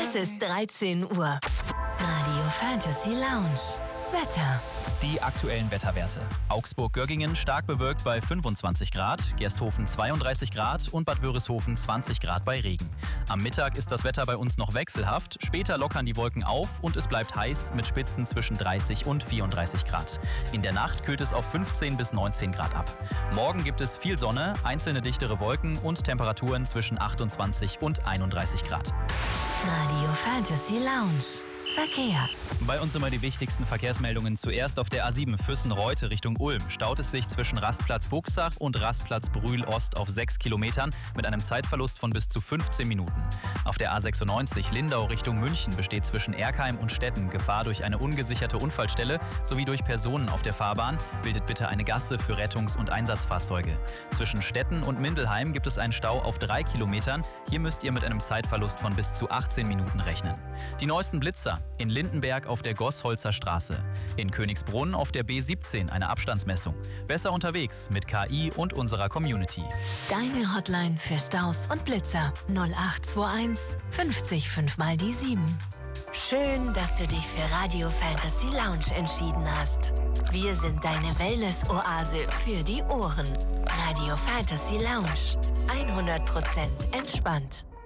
Es ist 13 Uhr. Radio Fantasy Lounge. Wetter. Die aktuellen Wetterwerte. Augsburg-Göggingen stark bewölkt bei 25 Grad, Gersthofen 32 Grad und Bad Wörishofen 20 Grad bei Regen. Am Mittag ist das Wetter bei uns noch wechselhaft, später lockern die Wolken auf und es bleibt heiß mit Spitzen zwischen 30 und 34 Grad. In der Nacht kühlt es auf 15 bis 19 Grad ab. Morgen gibt es viel Sonne, einzelne dichtere Wolken und Temperaturen zwischen 28 und 31 Grad. Radio Fantasy Lounge. Verkehr. Bei uns immer die wichtigsten Verkehrsmeldungen. Zuerst auf der A7 Füssen-Reute Richtung Ulm staut es sich zwischen Rastplatz Buchsach und Rastplatz Brühl-Ost auf 6 Kilometern mit einem Zeitverlust von bis zu 15 Minuten. Auf der A96 Lindau Richtung München besteht zwischen Erkheim und Stetten Gefahr durch eine ungesicherte Unfallstelle sowie durch Personen auf der Fahrbahn. Bildet bitte eine Gasse für Rettungs- und Einsatzfahrzeuge. Zwischen Stetten und Mindelheim gibt es einen Stau auf 3 Kilometern. Hier müsst ihr mit einem Zeitverlust von bis zu 18 Minuten rechnen. Die neuesten Blitzer. In Lindenberg auf der Gossholzer Straße. In Königsbrunn auf der B17 eine Abstandsmessung. Besser unterwegs mit KI und unserer Community. Deine Hotline für Staus und Blitzer 0821 50 5 mal die 7. Schön, dass du dich für Radio Fantasy Lounge entschieden hast. Wir sind deine Wellness-Oase für die Ohren. Radio Fantasy Lounge. 100% entspannt.